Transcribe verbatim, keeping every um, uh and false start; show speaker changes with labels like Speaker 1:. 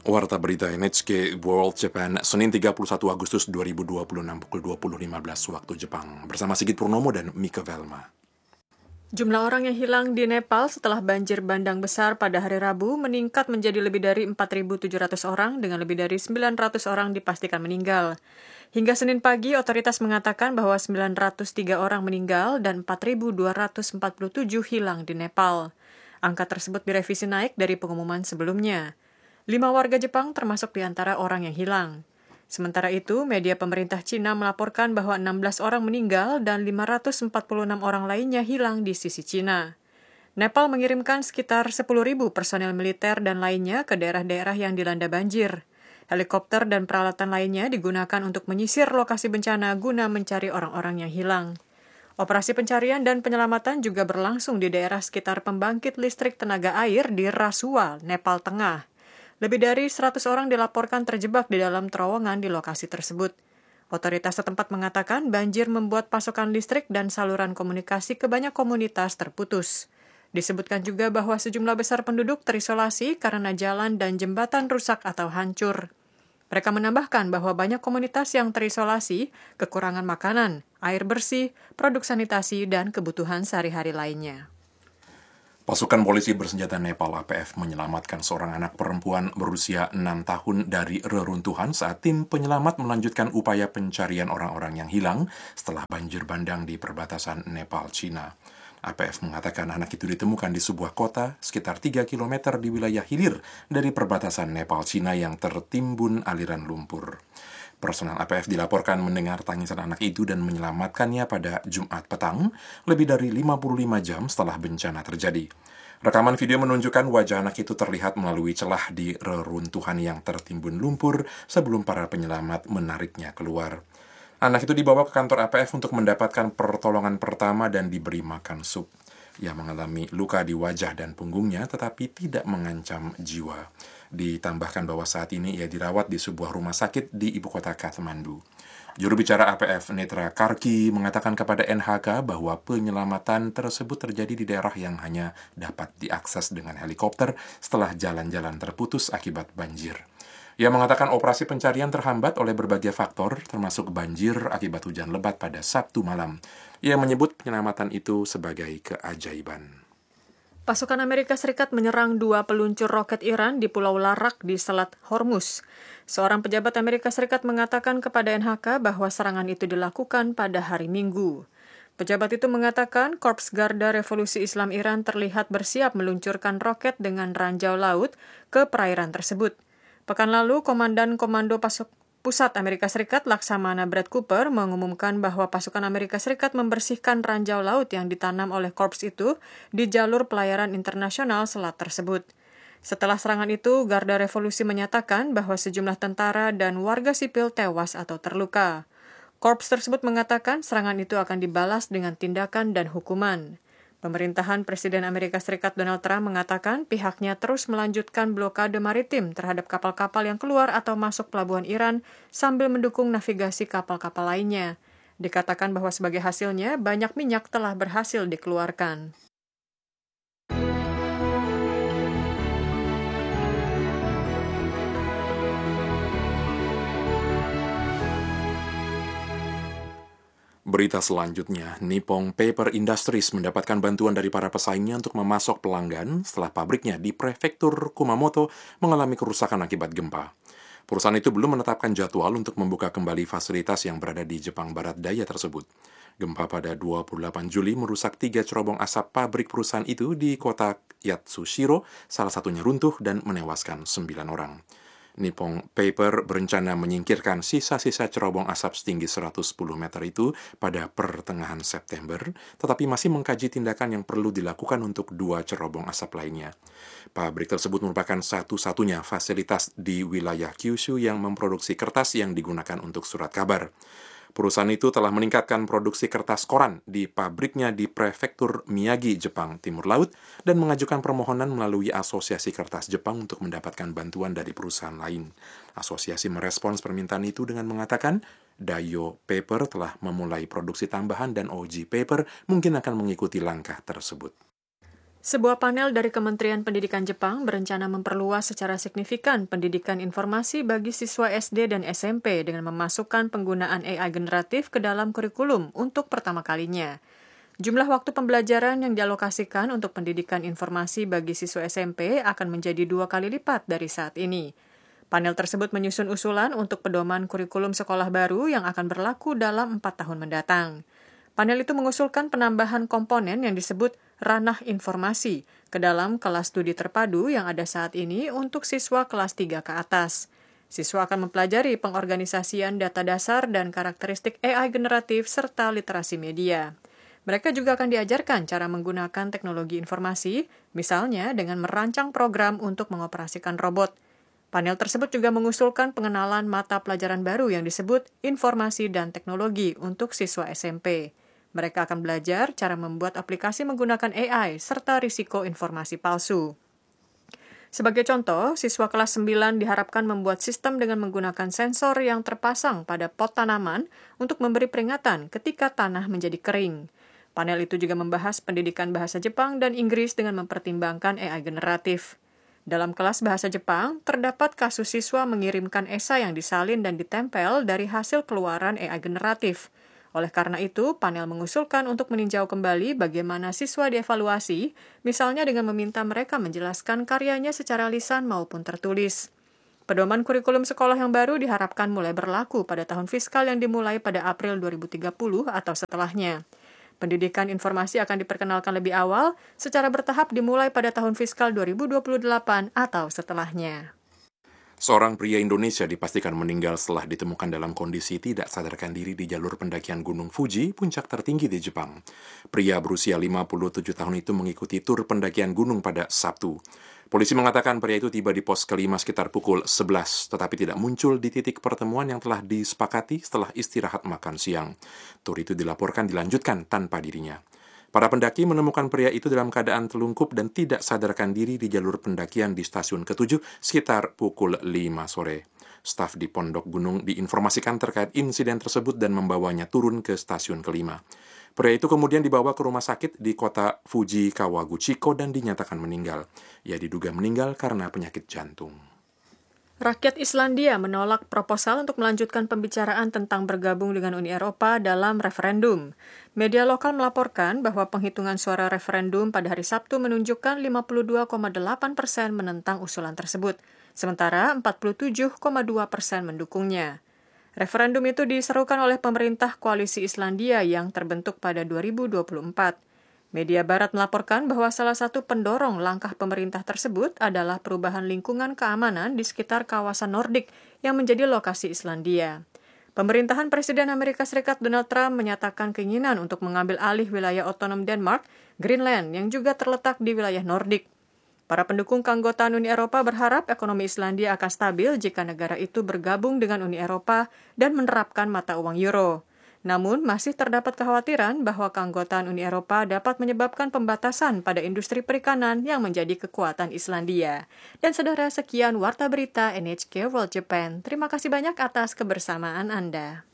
Speaker 1: Warta Berita N H K World Japan, Senin tiga puluh satu Agustus dua ribu dua puluh enam pukul dua puluh lima belas waktu Jepang. Bersama Sigit Purnomo dan Mika Velma.
Speaker 2: Jumlah orang yang hilang di Nepal setelah banjir bandang besar pada hari Rabu meningkat menjadi lebih dari empat ribu tujuh ratus orang dengan lebih dari sembilan ratus orang dipastikan meninggal. Hingga Senin pagi, otoritas mengatakan bahwa sembilan ratus tiga orang meninggal dan empat ribu dua ratus empat puluh tujuh hilang di Nepal. Angka tersebut direvisi naik dari pengumuman sebelumnya. Lima warga Jepang termasuk di antara orang yang hilang. Sementara itu, media pemerintah Cina melaporkan bahwa enam belas orang meninggal dan lima ratus empat puluh enam orang lainnya hilang di sisi Cina. Nepal mengirimkan sekitar sepuluh ribu personel militer dan lainnya ke daerah-daerah yang dilanda banjir. Helikopter dan peralatan lainnya digunakan untuk menyisir lokasi bencana guna mencari orang-orang yang hilang. Operasi pencarian dan penyelamatan juga berlangsung di daerah sekitar pembangkit listrik tenaga air di Rasuwa, Nepal Tengah. Lebih dari seratus orang dilaporkan terjebak di dalam terowongan di lokasi tersebut. Otoritas setempat mengatakan banjir membuat pasokan listrik dan saluran komunikasi ke banyak komunitas terputus. Disebutkan juga bahwa sejumlah besar penduduk terisolasi karena jalan dan jembatan rusak atau hancur. Mereka menambahkan bahwa banyak komunitas yang terisolasi kekurangan makanan, air bersih, produk sanitasi, dan kebutuhan sehari-hari lainnya.
Speaker 1: Pasukan polisi bersenjata Nepal A P F menyelamatkan seorang anak perempuan berusia enam tahun dari reruntuhan saat tim penyelamat melanjutkan upaya pencarian orang-orang yang hilang setelah banjir bandang di perbatasan Nepal-Cina. A P F mengatakan anak itu ditemukan di sebuah kota sekitar tiga kilometer di wilayah hilir dari perbatasan Nepal-Cina yang tertimbun aliran lumpur. Personel A P F dilaporkan mendengar tangisan anak itu dan menyelamatkannya pada Jumat petang, lebih dari lima puluh lima jam setelah bencana terjadi. Rekaman video menunjukkan wajah anak itu terlihat melalui celah di reruntuhan yang tertimbun lumpur sebelum para penyelamat menariknya keluar. Anak itu dibawa ke kantor A P F untuk mendapatkan pertolongan pertama dan diberi makan sup. Ia mengalami luka di wajah dan punggungnya tetapi tidak mengancam jiwa. Ditambahkan bahwa saat ini ia dirawat di sebuah rumah sakit di ibu kota Kathmandu. Juru bicara A P F Netra Karki mengatakan kepada N H K bahwa penyelamatan tersebut terjadi di daerah yang hanya dapat diakses dengan helikopter setelah jalan-jalan terputus akibat banjir. Ia mengatakan operasi pencarian terhambat oleh berbagai faktor, termasuk banjir akibat hujan lebat pada Sabtu malam. Ia menyebut penyelamatan itu sebagai keajaiban.
Speaker 2: Pasukan Amerika Serikat menyerang dua peluncur roket Iran di Pulau Larak di Selat Hormuz. Seorang pejabat Amerika Serikat mengatakan kepada N H K bahwa serangan itu dilakukan pada hari Minggu. Pejabat itu mengatakan Korps Garda Revolusi Islam Iran terlihat bersiap meluncurkan roket dengan ranjau laut ke perairan tersebut. Pekan lalu, Komandan Komando Pasuk Pusat Amerika Serikat Laksamana Brad Cooper mengumumkan bahwa pasukan Amerika Serikat membersihkan ranjau laut yang ditanam oleh korps itu di jalur pelayaran internasional selat tersebut. Setelah serangan itu, Garda Revolusi menyatakan bahwa sejumlah tentara dan warga sipil tewas atau terluka. Korps tersebut mengatakan serangan itu akan dibalas dengan tindakan dan hukuman. Pemerintahan Presiden Amerika Serikat Donald Trump mengatakan pihaknya terus melanjutkan blokade maritim terhadap kapal-kapal yang keluar atau masuk pelabuhan Iran sambil mendukung navigasi kapal-kapal lainnya. Dikatakan bahwa sebagai hasilnya banyak minyak telah berhasil dikeluarkan.
Speaker 1: Berita selanjutnya, Nippon Paper Industries mendapatkan bantuan dari para pesaingnya untuk memasok pelanggan setelah pabriknya di prefektur Kumamoto mengalami kerusakan akibat gempa. Perusahaan itu belum menetapkan jadwal untuk membuka kembali fasilitas yang berada di Jepang Barat Daya tersebut. Gempa pada dua puluh delapan Juli merusak tiga cerobong asap pabrik perusahaan itu di kota Yatsushiro, salah satunya runtuh dan menewaskan sembilan orang. Nippon Paper berencana menyingkirkan sisa-sisa cerobong asap setinggi seratus sepuluh meter itu pada pertengahan September, tetapi masih mengkaji tindakan yang perlu dilakukan untuk dua cerobong asap lainnya. Pabrik tersebut merupakan satu-satunya fasilitas di wilayah Kyushu yang memproduksi kertas yang digunakan untuk surat kabar. Perusahaan itu telah meningkatkan produksi kertas koran di pabriknya di prefektur Miyagi, Jepang Timur Laut, dan mengajukan permohonan melalui Asosiasi Kertas Jepang untuk mendapatkan bantuan dari perusahaan lain. Asosiasi merespons permintaan itu dengan mengatakan, Dayo Paper telah memulai produksi tambahan dan O G Paper mungkin akan mengikuti langkah tersebut.
Speaker 2: Sebuah panel dari Kementerian Pendidikan Jepang berencana memperluas secara signifikan pendidikan informasi bagi siswa S D dan S M P dengan memasukkan penggunaan A I generatif ke dalam kurikulum untuk pertama kalinya. Jumlah waktu pembelajaran yang dialokasikan untuk pendidikan informasi bagi siswa S M P akan menjadi dua kali lipat dari saat ini. Panel tersebut menyusun usulan untuk pedoman kurikulum sekolah baru yang akan berlaku dalam empat tahun mendatang. Panel itu mengusulkan penambahan komponen yang disebut ranah informasi ke dalam kelas studi terpadu yang ada saat ini untuk siswa kelas tiga ke atas. Siswa akan mempelajari pengorganisasian data dasar dan karakteristik A I generatif serta literasi media. Mereka juga akan diajarkan cara menggunakan teknologi informasi, misalnya dengan merancang program untuk mengoperasikan robot. Panel tersebut juga mengusulkan pengenalan mata pelajaran baru yang disebut informasi dan teknologi untuk siswa S M P. Mereka akan belajar cara membuat aplikasi menggunakan A I serta risiko informasi palsu. Sebagai contoh, siswa kelas sembilan diharapkan membuat sistem dengan menggunakan sensor yang terpasang pada pot tanaman untuk memberi peringatan ketika tanah menjadi kering. Panel itu juga membahas pendidikan bahasa Jepang dan Inggris dengan mempertimbangkan A I generatif. Dalam kelas bahasa Jepang, terdapat kasus siswa mengirimkan esai yang disalin dan ditempel dari hasil keluaran A I generatif. Oleh karena itu, panel mengusulkan untuk meninjau kembali bagaimana siswa dievaluasi, misalnya dengan meminta mereka menjelaskan karyanya secara lisan maupun tertulis. Pedoman kurikulum sekolah yang baru diharapkan mulai berlaku pada tahun fiskal yang dimulai pada April dua ribu tiga puluh atau setelahnya. Pendidikan informasi akan diperkenalkan lebih awal, secara bertahap dimulai pada tahun fiskal dua ribu dua puluh delapan atau setelahnya.
Speaker 1: Seorang pria Indonesia dipastikan meninggal setelah ditemukan dalam kondisi tidak sadarkan diri di jalur pendakian Gunung Fuji, puncak tertinggi di Jepang. Pria berusia lima puluh tujuh tahun itu mengikuti tur pendakian gunung pada Sabtu. Polisi mengatakan pria itu tiba di pos kelima sekitar pukul sebelas, tetapi tidak muncul di titik pertemuan yang telah disepakati setelah istirahat makan siang. Tur itu dilaporkan dilanjutkan tanpa dirinya. Para pendaki menemukan pria itu dalam keadaan telungkup dan tidak sadarkan diri di jalur pendakian di stasiun ketujuh sekitar pukul lima sore. Staf di Pondok Gunung diinformasikan terkait insiden tersebut dan membawanya turun ke stasiun kelima. Pria itu kemudian dibawa ke rumah sakit di kota Fuji Kawaguchiko dan dinyatakan meninggal. Ia diduga meninggal karena penyakit jantung.
Speaker 2: Rakyat Islandia menolak proposal untuk melanjutkan pembicaraan tentang bergabung dengan Uni Eropa dalam referendum. Media lokal melaporkan bahwa penghitungan suara referendum pada hari Sabtu menunjukkan lima puluh dua koma delapan persen menentang usulan tersebut, sementara empat puluh tujuh koma dua persen mendukungnya. Referendum itu diserukan oleh pemerintah koalisi Islandia yang terbentuk pada dua ribu dua puluh empat. Media Barat melaporkan bahwa salah satu pendorong langkah pemerintah tersebut adalah perubahan lingkungan keamanan di sekitar kawasan Nordik yang menjadi lokasi Islandia. Pemerintahan Presiden Amerika Serikat Donald Trump menyatakan keinginan untuk mengambil alih wilayah otonom Denmark, Greenland, yang juga terletak di wilayah Nordik. Para pendukung keanggotaan Uni Eropa berharap ekonomi Islandia akan stabil jika negara itu bergabung dengan Uni Eropa dan menerapkan mata uang euro. Namun, masih terdapat kekhawatiran bahwa keanggotaan Uni Eropa dapat menyebabkan pembatasan pada industri perikanan yang menjadi kekuatan Islandia. Dan saudara, sekian Warta Berita N H K World Japan. Terima kasih banyak atas kebersamaan Anda.